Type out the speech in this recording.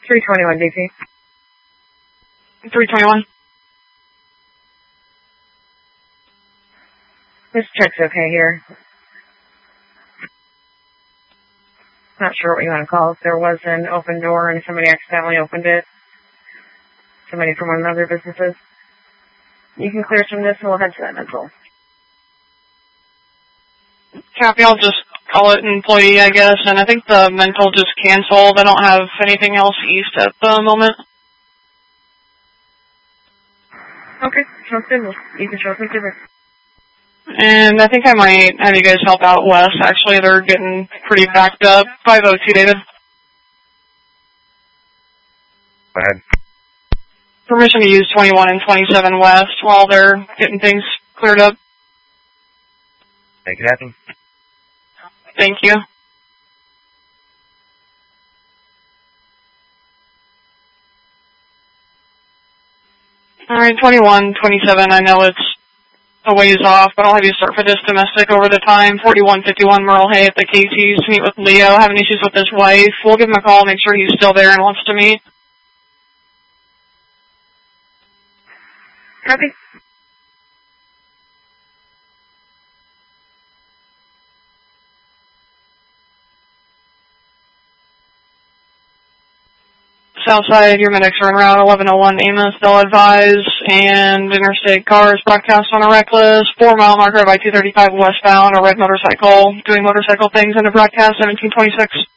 321 DP. 321. This check's okay here. Not sure what you want to call it. There was an open door and somebody accidentally opened it. Somebody from one of the other businesses. You can clear some of this and we'll head to that mental. Copy, I'll just call it employee, I guess, and I think the mental just canceled. I don't have anything else east at the moment. Okay, sounds good. You can show us some service. And I think I might have you guys help out west. Actually, they're getting pretty backed up. 502, David. Go ahead. Permission to use 21 and 27 west while they're getting things cleared up. Make it happen. Thank you. All right, 21, 27, I know it's a ways off, but I'll have you start for this domestic over the time. 4151 Merle Hay at the KT's to meet with Leo, having issues with his wife. We'll give him a call, make sure he's still there and wants to meet. Copy. Southside, your medics are en route, 1101 Amos, they'll advise, and interstate cars broadcast on a reckless, 4 mile marker by 235 westbound, a red motorcycle, doing motorcycle things in a broadcast, 1726.